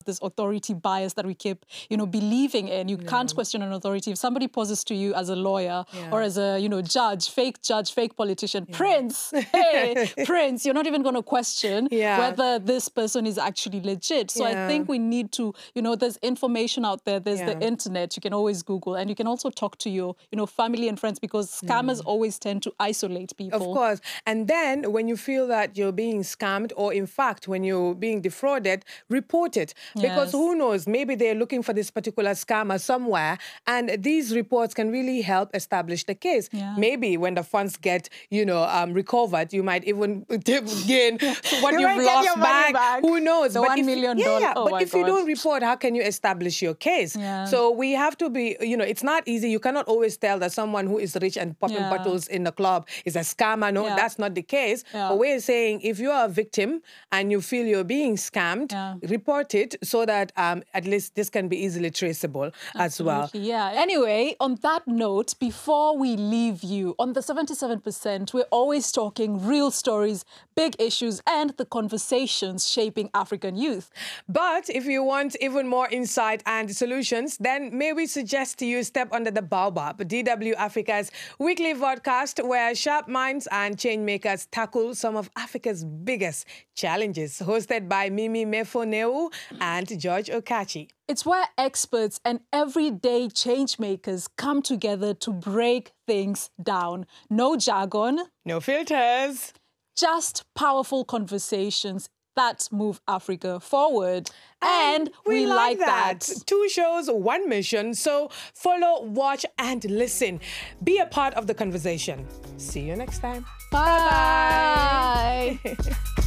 this authority bias that we keep, believing in. You can't question an authority. If somebody poses to you as a lawyer or as a, judge, fake politician, Prince, hey, Prince, you're not even going to question whether this person is actually legit. So I think we need to, there's information out there. There's the internet. You can always Google, and you can also talk to your, family and friends, because scammers always tend to isolate people. Of course. And then when you feel that you're being scammed, or in fact, when you're being defrauded, report it. Because who knows, maybe they're looking for this particular scammer somewhere, and these reports can really help establish the case. Maybe when the funds get, recovered, you might even gain what you've lost back. Who knows? The $1 million. But if you don't report, how can you establish your case? So we have to be, it's not easy. You cannot always tell that someone who is rich and popping bottles in the club is a scammer. No, that's not the case. But we're saying if you are a victim and you feel you're being scammed, report it so that at least this can be easily traceable as well. Yeah. Anyway, on that note, before we leave you, on the 77%, we're always talking real stories, big issues, and the conversations shaping African youth. But if you want even more insight and solutions, then may we suggest to you Step Under the Baobab, DW Africa's weekly podcast where sharp minds and change makers tackle some of Africa's biggest challenges. Hosted by Mimi Mefoneu and George Okachi. It's where experts and everyday change makers come together to break things down. No jargon. No filters. Just powerful conversations that move Africa forward. And we like that. 2 shows, 1 mission. So follow, watch, and listen. Be a part of the conversation. See you next time. Bye. Bye.